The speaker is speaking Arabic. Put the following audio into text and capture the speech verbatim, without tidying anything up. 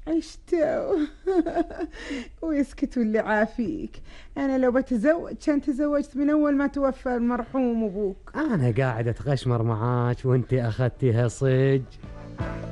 عشتوا. ويسكت واللي عافيك. أنا لو بتزوج كان تزوجت من أول ما توفى المرحوم أبوك. أنا قاعد أتغشمر معاك وأنت أخذتيها صج.